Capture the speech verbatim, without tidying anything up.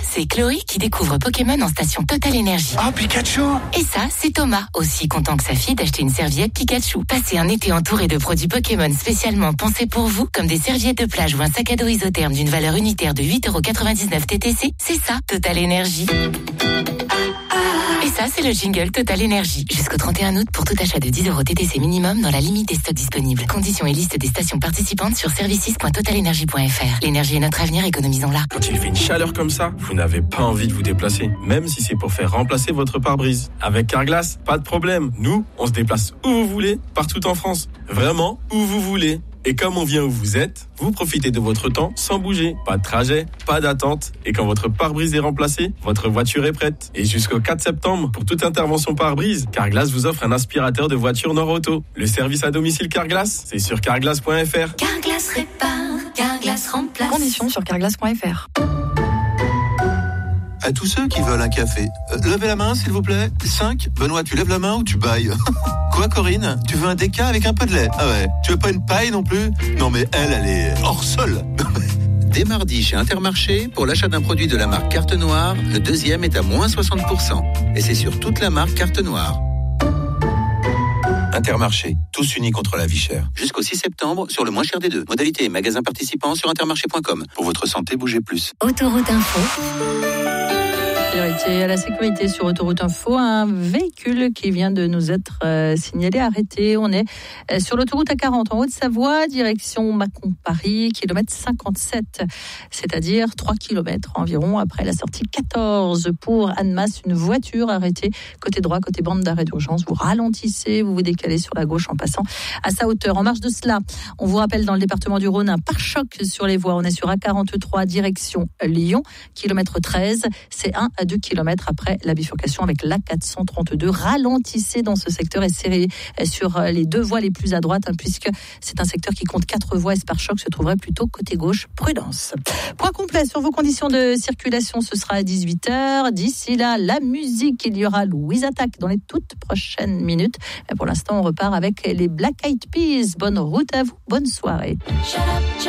c'est Chloé qui découvre Pokémon en station Total Énergie. Oh, Pikachu! Et ça, c'est Thomas, aussi content que sa fille d'acheter une serviette Pikachu. Passez un été entouré de produits Pokémon spécialement pensés pour vous, comme des serviettes de plage ou un sac à dos isotherme d'une valeur unitaire de huit euros quatre-vingt-dix-neuf T T C. C'est ça, Total Énergie. Et ça, c'est le jingle Total Énergie. Jusqu'au trente et un août pour tout achat de dix euros T T C minimum dans la limite des stocks disponibles. Conditions et liste des stations participantes sur services point total énergie point f r. L'énergie est notre avenir, économisons-la. Quand il fait une chaleur comme ça, vous n'avez pas envie de vous déplacer, même si c'est pour faire remplacer votre pare-brise. Avec Carglass, pas de problème. Nous, on se déplace où vous voulez, partout en France. Vraiment, où vous voulez. Et comme on vient où vous êtes, vous profitez de votre temps sans bouger. Pas de trajet, pas d'attente. Et quand votre pare-brise est remplacé, votre voiture est prête. Et jusqu'au quatre septembre, pour toute intervention pare-brise, Carglass vous offre un aspirateur de voiture Nord-Auto. Le service à domicile Carglass, c'est sur carglass point f r. Carglass répare, Carglass remplace. Conditions sur carglass point f r. À tous ceux qui veulent un café, euh, levez la main s'il vous plaît. cinq. Benoît, tu lèves la main ou tu bailles? Quoi Corinne? Tu veux un déca avec un peu de lait? Ah ouais. Tu veux pas une paille non plus? Non mais elle, elle est hors sol. Dès mardi chez Intermarché, pour l'achat d'un produit de la marque Carte Noire, le deuxième est à moins soixante pour cent. Et c'est sur toute la marque Carte Noire. Intermarché, tous unis contre la vie chère. Jusqu'au six septembre, sur le moins cher des deux. Modalité et magasins participants sur intermarché point com. Pour votre santé, bougez plus. Autoroute Info. Priorité à la sécurité sur Autoroute Info, un véhicule qui vient de nous être euh, signalé, arrêté. On est euh, sur l'autoroute A quarante en Haute-Savoie, direction Mâcon-Paris, kilomètre cinquante-sept, c'est-à-dire trois kilomètres environ après la sortie quatorze pour Annemasse. Une voiture arrêtée côté droit, côté bande d'arrêt d'urgence. Vous ralentissez, vous vous décalez sur la gauche en passant à sa hauteur. En marge de cela, on vous rappelle dans le département du Rhône, un pare-choc sur les voies. On est sur A quarante-trois, direction Lyon, kilomètre treize. C'est un à deux kilomètres après la bifurcation avec l'A quatre cent trente-deux. Ralentissez dans ce secteur et serrez sur les deux voies les plus à droite, hein, puisque c'est un secteur qui compte quatre voies et ce pare-choc se trouverait plutôt côté gauche. Prudence. Point complet sur vos conditions de circulation, ce sera à dix-huit heures. D'ici là, la musique, il y aura Louise Attaque dans les toutes prochaines minutes. Mais pour l'instant, on repart avec les Black Eyed Peas. Bonne route à vous, bonne soirée. Shut up, shut